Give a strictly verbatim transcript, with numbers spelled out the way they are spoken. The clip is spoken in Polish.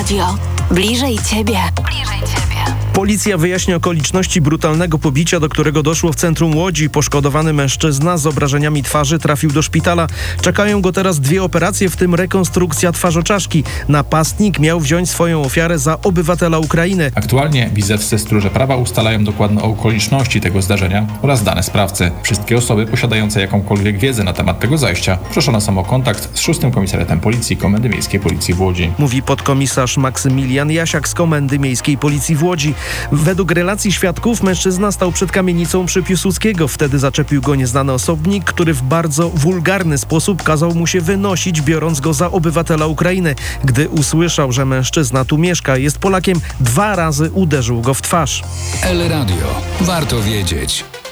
Radio. Bliżej ciebie. Bliżej ciebie. Policja wyjaśnia okoliczności brutalnego pobicia, do którego doszło w centrum Łodzi. Poszkodowany mężczyzna z obrażeniami twarzy trafił do szpitala. Czekają go teraz dwie operacje, w tym rekonstrukcja twarzoczaszki. Napastnik miał wziąć swoją ofiarę za obywatela Ukrainy. Aktualnie wizewscy stróże prawa ustalają dokładne okoliczności tego zdarzenia oraz dane sprawcy. Wszystkie osoby posiadające jakąkolwiek wiedzę na temat tego zajścia proszone są o kontakt z szóstym Komisariatem Policji Komendy Miejskiej Policji w Łodzi. Mówi podkomisarz Maksymilian Jasiak z Komendy Miejskiej Policji w Łodzi. Według relacji świadków mężczyzna stał przed kamienicą przy Piłsudskiego. Wtedy zaczepił go nieznany osobnik, który w bardzo wulgarny sposób kazał mu się wynosić, biorąc go za obywatela Ukrainy. Gdy usłyszał, że mężczyzna tu mieszka, jest Polakiem, dwa razy uderzył go w twarz. El Radio. Warto wiedzieć.